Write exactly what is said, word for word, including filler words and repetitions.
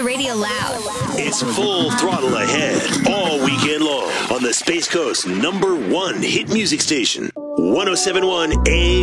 radio loud. It's full throttle ahead all weekend long on the Space Coast number one hit music station, one oh seven point one A